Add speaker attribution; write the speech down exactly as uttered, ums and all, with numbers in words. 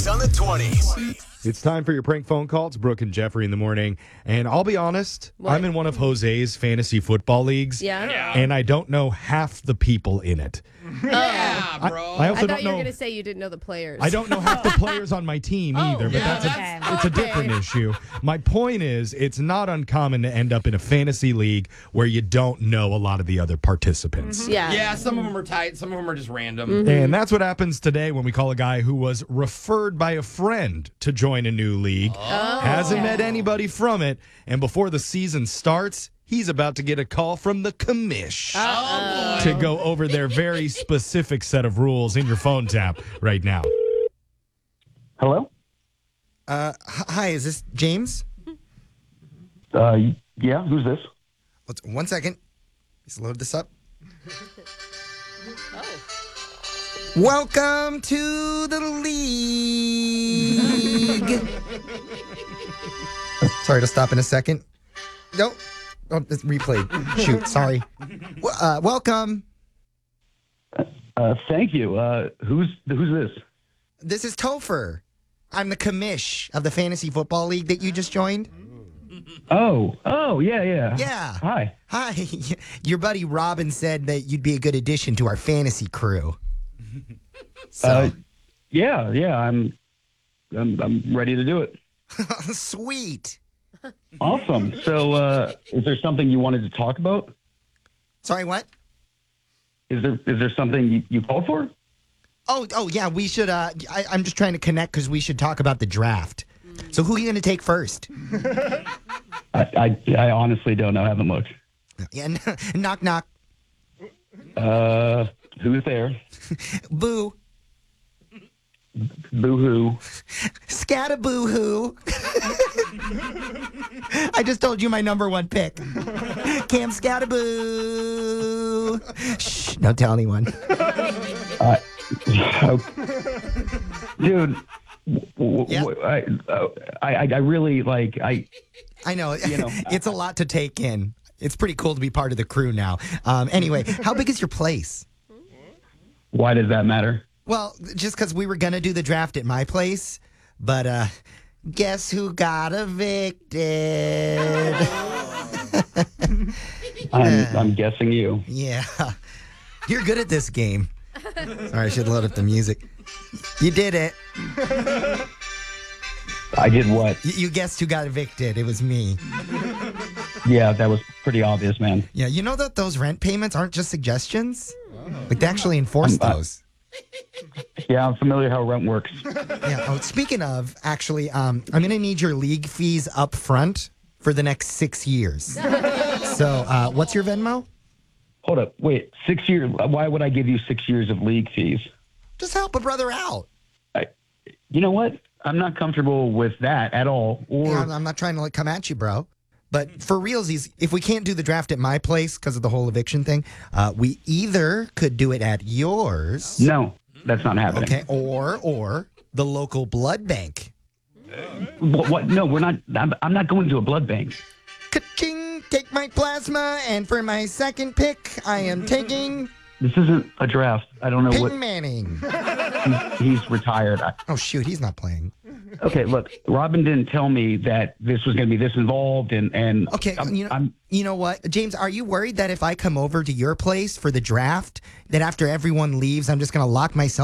Speaker 1: On the twenties.
Speaker 2: It's time for your prank phone call. It's Brooke and Jeffrey in the morning. And I'll be honest,
Speaker 3: What?
Speaker 2: I'm in one of Jose's fantasy football leagues.
Speaker 3: Yeah?
Speaker 4: Yeah.
Speaker 2: And I don't know half the people in it.
Speaker 4: Yeah, bro.
Speaker 2: I, I also
Speaker 3: I thought
Speaker 2: don't
Speaker 3: you were
Speaker 2: know.
Speaker 3: going to say you didn't know the players.
Speaker 2: I don't know half the players on my team
Speaker 3: Oh,
Speaker 2: either, but
Speaker 3: yeah,
Speaker 2: that's, a,
Speaker 3: that's-
Speaker 2: it's a
Speaker 3: okay.
Speaker 2: different issue. My point is, it's not uncommon to end up in a fantasy league where you don't know a lot of the other participants.
Speaker 3: Yeah.
Speaker 4: Yeah, some of them are tight. Some of them are just random.
Speaker 2: And that's what happens today when we call a guy who was referred by a friend to join a new league. Hasn't met anybody from it. And before the season starts, he's about to get a call from the commish to go over their very specific set of rules in your phone tap right now.
Speaker 5: Hello?
Speaker 6: Uh, h- hi, is this James?
Speaker 5: Uh, yeah, who's this?
Speaker 6: Let's, one second. Let's load this up. Welcome to the league. Sorry to stop in a second. No. Oh, it's replayed. Shoot, sorry. W- Uh, welcome.
Speaker 5: Uh, thank you. Uh, who's who's this?
Speaker 6: This is Topher. I'm the commish of the fantasy football league that you just joined.
Speaker 5: Oh, oh, yeah, yeah.
Speaker 6: Yeah.
Speaker 5: Hi.
Speaker 6: Hi. Your buddy Robin said that you'd be a good addition to our fantasy crew. So,
Speaker 5: Uh, yeah, yeah. I'm, I'm, I'm ready to do it.
Speaker 6: sweet.
Speaker 5: Awesome. So, uh, is there something you wanted to talk about?
Speaker 6: Sorry, what?
Speaker 5: Is there is there something you, you called for?
Speaker 6: Oh, oh yeah, we should. Uh, I, I'm just trying to connect because we should talk about the draft. So, who are you going to take first?
Speaker 5: I, I, I honestly don't know. I haven't looked.
Speaker 6: Yeah, knock, knock.
Speaker 5: Uh, who's there?
Speaker 6: Boo,
Speaker 5: Boo-hoo.
Speaker 6: scatta boo hoo. I just told you my number one pick, Cam Scattaboo. Shh, don't tell anyone.
Speaker 5: Uh, dude, w- w-
Speaker 6: Yeah.
Speaker 5: w- I, uh, I, I I really like I.
Speaker 6: I know,
Speaker 5: You know,
Speaker 6: it's a lot to take in. It's pretty cool to be part of the crew now. Um, anyway, how big is your place?
Speaker 5: Why does that matter?
Speaker 6: Well, just because we were going to do the draft at my place, but uh, guess who got evicted?
Speaker 5: I'm I'm guessing you.
Speaker 6: Yeah. You're good at this game. Sorry, I should load up the music. You did it.
Speaker 5: I did what?
Speaker 6: You, you guessed who got evicted. It was me.
Speaker 5: Yeah, that was pretty obvious, man.
Speaker 6: Yeah, you know that those rent payments aren't just suggestions? Like, they actually enforce
Speaker 5: I'm- I-
Speaker 6: those.
Speaker 5: Yeah, I'm familiar how rent works.
Speaker 6: Yeah. Oh, speaking of, actually, um, I'm going to need your league fees up front for the next six years. So, uh, what's your Venmo?
Speaker 5: Hold up, wait, six years? Why would I give you six years of league fees?
Speaker 6: Just help a brother out.
Speaker 5: I, you know what? I'm not comfortable with that at all. Or
Speaker 6: Yeah, I'm- I'm not trying to like come at you, bro. But for realsies, if we can't do the draft at my place because of the whole eviction thing, uh, we either could do it at yours.
Speaker 5: no, that's not happening.
Speaker 6: Okay. Or or the local blood bank.
Speaker 5: What, what? No, we're not. I'm, I'm not going to a blood bank.
Speaker 6: Ka-ching! Take my plasma, and for my second pick, I am taking
Speaker 5: This isn't a draft. I don't know
Speaker 6: Peyton
Speaker 5: what.
Speaker 6: Manning.
Speaker 5: He's, he's retired. I,
Speaker 6: Oh shoot, he's not playing.
Speaker 5: okay, look, Robin didn't tell me that this was going to be this involved, and and
Speaker 6: Okay,
Speaker 5: I'm,
Speaker 6: you know,
Speaker 5: I'm
Speaker 6: you know what, James? Are you worried that if I come over to your place for the draft, that after everyone leaves, I'm just gonna lock myself